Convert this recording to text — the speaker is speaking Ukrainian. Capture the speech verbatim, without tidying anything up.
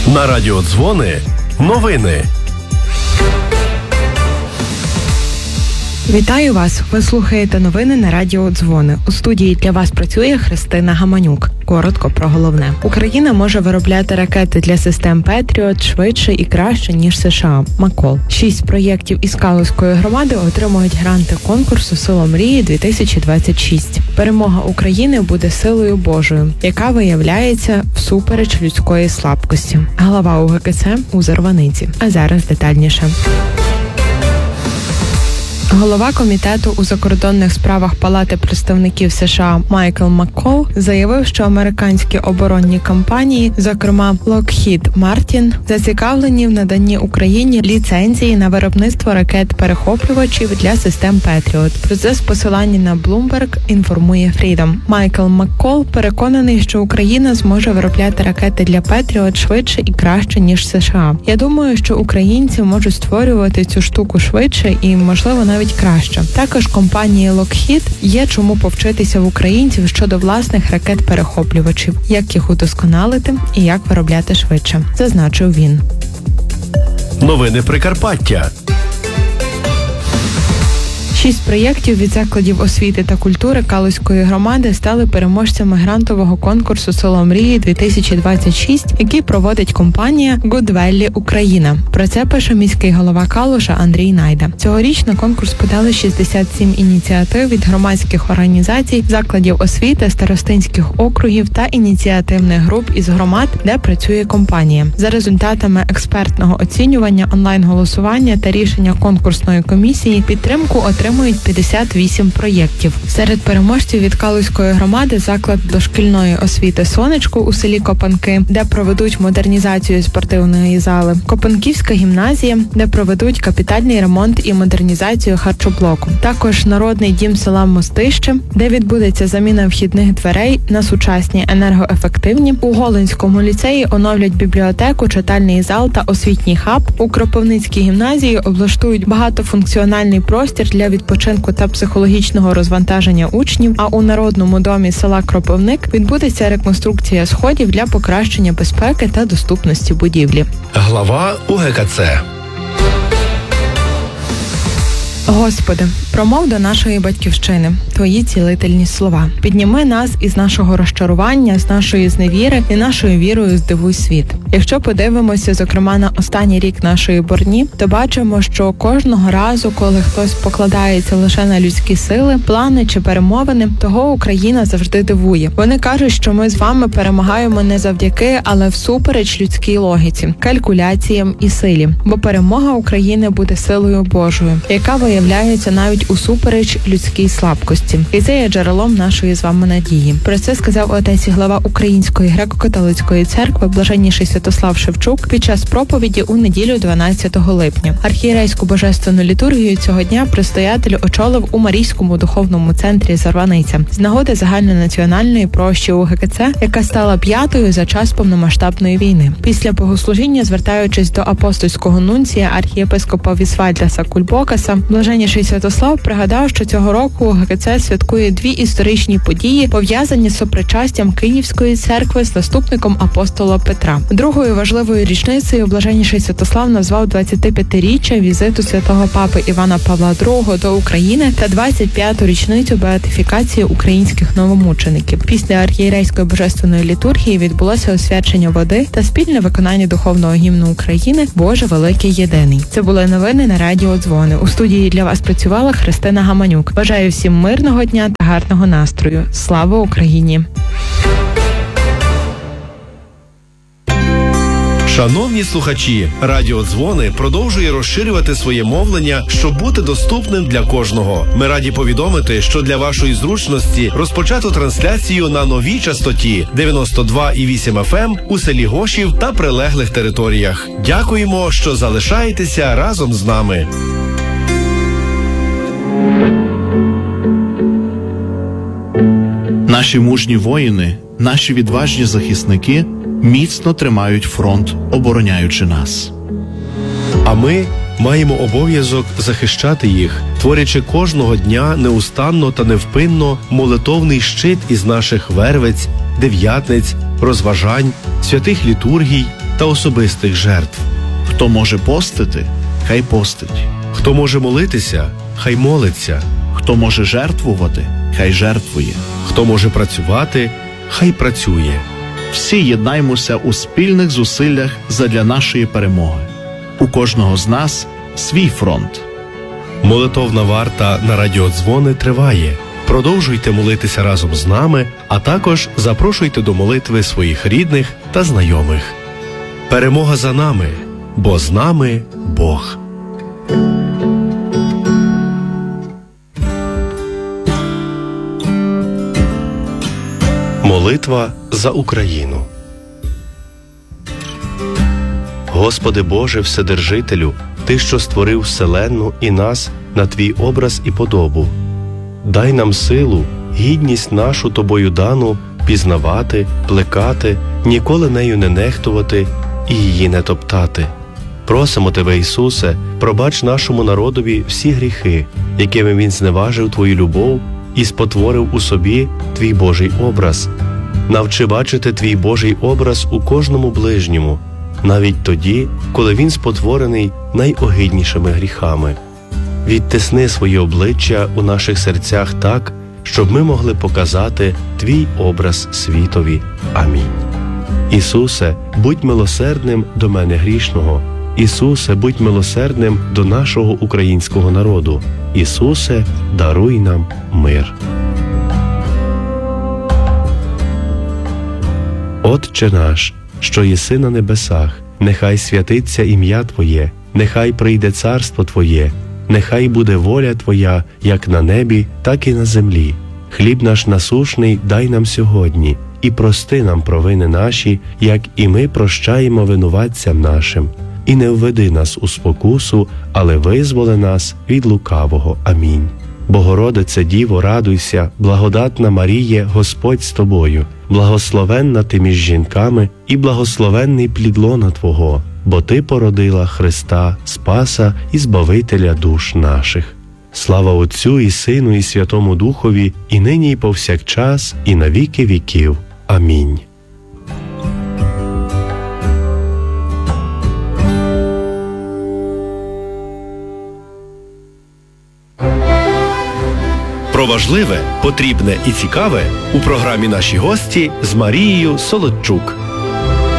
На радіо Дзвони новини. Вітаю вас! Ви слухаєте новини на радіо Дзвони. У студії для вас працює Христина Гаманюк. Коротко про головне. Україна може виробляти ракети для систем Петріот швидше і краще, ніж США. Макол. Шість проєктів із Калузької громади отримують гранти конкурсу «Село мрії-дві тисячі двадцять шість». Перемога України буде силою Божою, яка виявляється всупереч людської слабкості. Голова У Ге Ке Це у Зарваниці. А зараз детальніше. Голова комітету у закордонних справах Палати представників США Майкл Маккол заявив, що американські оборонні компанії, зокрема Lockheed Martin, зацікавлені в наданні Україні ліцензії на виробництво ракет-перехоплювачів для систем Петріот. Про це з посилання на Bloomberg інформує Freedom. Майкл Маккол переконаний, що Україна зможе виробляти ракети для Петріот швидше і краще, ніж США. Я думаю, що українці можуть створювати цю штуку швидше і, можливо, навіть краще. Також компанії Lockheed є чому повчитися в українців щодо власних ракет-перехоплювачів, як їх удосконалити і як виробляти швидше, зазначив він. Новини Прикарпаття. Шість проєктів від закладів освіти та культури Калузької громади стали переможцями грантового конкурсу «Село мрії-дві тисячі двадцять шість», який проводить компанія Good Valley Україна. Про це пише міський голова Калуша Андрій Найда. Цьогоріч на конкурс подали шістдесят сім ініціатив від громадських організацій, закладів освіти, старостинських округів та ініціативних груп із громад, де працює компанія. За результатами експертного оцінювання, онлайн-голосування та рішення конкурсної комісії підтримку отримали п'ятдесят вісім проєктів. Серед переможців від Калузької громади заклад дошкільної освіти «Сонечко» у селі Копанки, де проведуть модернізацію спортивної зали, Копанківська гімназія, де проведуть капітальний ремонт і модернізацію харчоблоку. Також Народний дім села Мостище, де відбудеться заміна вхідних дверей на сучасні енергоефективні. У Голинському ліцеї оновлять бібліотеку, читальний зал та освітній хаб. У Кропивницькій гімназії облаштують багатофункціональний простір для відпочинку та психологічного розвантаження учнів, а у Народному домі села Кропивник відбудеться реконструкція сходів для покращення безпеки та доступності будівлі. Глава У Ге Ке Це. Господи, промов до нашої батьківщини Твої цілительні слова. Підніми нас із нашого розчарування, з нашої зневіри і нашою вірою здивуй світ. Якщо подивимося, зокрема, на останній рік нашої борні, то бачимо, що кожного разу, коли хтось покладається лише на людські сили, плани чи перемовини, того Україна завжди дивує. Вони кажуть, що ми з вами перемагаємо не завдяки, але всупереч людській логіці, калькуляціям і силі. Бо перемога України буде силою Божою, яка виявляється навіть усупереч людській слабкості. І це є джерелом нашої з вами надії. Про це сказав отець і глава Української греко-католицької церкви блаженніший Святослав Шевчук під час проповіді у неділю дванадцятого липня. Архієрейську божественну літургію цього дня предстоятель очолив у Марійському духовному центрі Зарваниця з нагоди загальнонаціональної прощі У Ге Ке Це, яка стала п'ятою за час повномасштабної війни. Після богослужіння, звертаючись до апостольського нунція архієпископа Вісвальдаса Кульбокаса, блаженніший Святослав пригадав, що цього року У Ге Ке Це святкує дві історичні події, пов'язані з сопричастям Київської церкви з наступником апостола Петра. Другою важливою річницею блаженніший Святослав назвав двадцятип'ятиріччя візиту святого папи Івана Павла другого до України та двадцять п'яту річницю беатифікації українських новомучеників. Після архієрейської божественної літургії відбулося освячення води та спільне виконання духовного гімну України «Боже великий єдиний». Це були новини на радіо Дзвони. У студії для вас працювала Христина Гаманюк. Бажаю всім мирного дня та гарного настрою. Слава Україні! Шановні слухачі, Радіо Дзвони продовжує розширювати своє мовлення, щоб бути доступним для кожного. Ми раді повідомити, що для вашої зручності розпочато трансляцію на новій частоті дев'яносто два і вісім еф ем у селі Гошів та прилеглих територіях. Дякуємо, що залишаєтеся разом з нами. Наші мужні воїни, наші відважні захисники міцно тримають фронт, обороняючи нас. А ми маємо обов'язок захищати їх, творячи кожного дня неустанно та невпинно молитовний щит із наших вервиць, дев'ятниць, розважань, святих літургій та особистих жертв. Хто може постити, хай постить. Хто може молитися, хай молиться. Хто може жертвувати, хай жертвує. Хто може працювати, хай працює. Всі єднаймося у спільних зусиллях задля нашої перемоги. У кожного з нас свій фронт. Молитовна варта на радіодзвони триває. Продовжуйте молитися разом з нами, а також запрошуйте до молитви своїх рідних та знайомих. Перемога за нами, бо з нами Бог. Молитва за Україну. Господи Боже Вседержителю, Ти, що створив вселенну і нас на Твій образ і подобу, дай нам силу, гідність нашу Тобою дану пізнавати, плекати, ніколи нею не нехтувати і її не топтати. Просимо Тебе, Ісусе, пробач нашому народові всі гріхи, якими він зневажив Твою любов і спотворив у собі Твій Божий образ. Навчи бачити Твій Божий образ у кожному ближньому, навіть тоді, коли він спотворений найогиднішими гріхами. Відтисни своє обличчя у наших серцях так, щоб ми могли показати Твій образ світові. Амінь. Ісусе, будь милосердним до мене грішного. Ісусе, будь милосердним до нашого українського народу. Ісусе, даруй нам мир. Отче наш, що єси на небесах, нехай святиться ім'я Твоє, нехай прийде царство Твоє, нехай буде воля Твоя, як на небі, так і на землі. Хліб наш насушний дай нам сьогодні, і прости нам провини наші, як і ми прощаємо винуватцям нашим. І не введи нас у спокусу, але визволи нас від лукавого. Амінь. Богородице Діво, радуйся, благодатна Маріє, Господь з тобою, благословенна ти між жінками і благословенний плід лона Твого, бо Ти породила Христа, Спаса і Збавителя душ наших. Слава Отцю і Сину і Святому Духові, і нині і повсякчас, і на віки віків. Амінь. Про важливе, потрібне і цікаве у програмі «Наші гості» з Марією Солодчук.